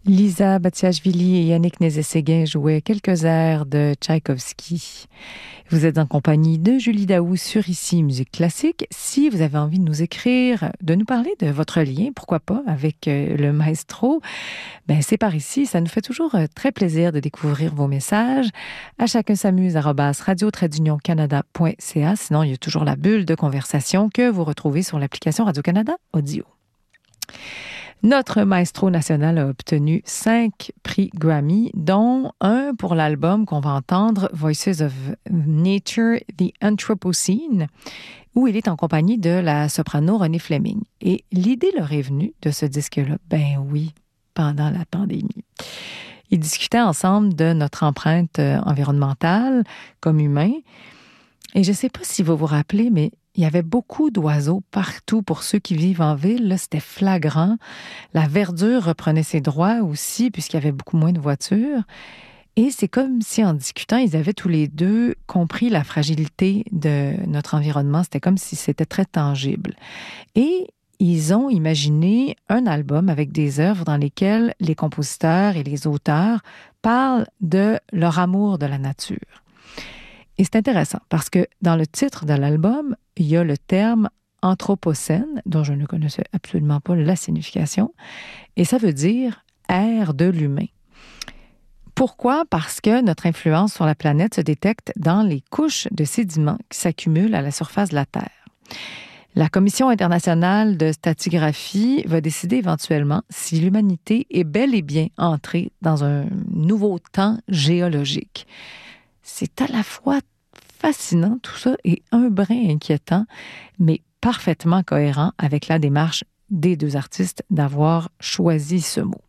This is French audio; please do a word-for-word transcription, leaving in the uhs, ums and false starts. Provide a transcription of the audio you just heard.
Lisa Batiashvili et Yannick Nézet-Séguin jouaient quelques airs de Tchaïkovski. Vous êtes en compagnie de Julie Daou sur Ici Musique Classique. Si vous avez envie de nous écrire, de nous parler de votre lien, pourquoi pas, avec euh, le maestro, ben c'est par ici. Ça nous fait toujours euh, très plaisir de découvrir vos messages. À chacun s'amuse, arobase radio trait d'union canada point c a. Sinon, il y a toujours la bulle de conversation que vous retrouvez sur l'application Radio-Canada Audio. Notre maestro national a obtenu cinq prix Grammy, dont un pour l'album qu'on va entendre, Voices of Nature, The Anthropocene, où il est en compagnie de la soprano Renée Fleming. Et l'idée leur est venue de ce disque-là, ben oui, pendant la pandémie. Ils discutaient ensemble de notre empreinte environnementale comme humains. Et je ne sais pas si vous vous rappelez, mais il y avait beaucoup d'oiseaux partout pour ceux qui vivent en ville. Là, c'était flagrant. La verdure reprenait ses droits aussi, puisqu'il y avait beaucoup moins de voitures. Et c'est comme si, en discutant, ils avaient tous les deux compris la fragilité de notre environnement. C'était comme si c'était très tangible. Et ils ont imaginé un album avec des œuvres dans lesquelles les compositeurs et les auteurs parlent de leur amour de la nature. Et c'est intéressant parce que dans le titre de l'album, il y a le terme anthropocène, dont je ne connaissais absolument pas la signification, et ça veut dire ère de l'humain. Pourquoi? Parce que notre influence sur la planète se détecte dans les couches de sédiments qui s'accumulent à la surface de la Terre. La Commission internationale de stratigraphie va décider éventuellement si l'humanité est bel et bien entrée dans un nouveau temps géologique. C'est à la fois fascinant, tout ça, et un brin inquiétant, mais parfaitement cohérent avec la démarche des deux artistes d'avoir choisi ce mot.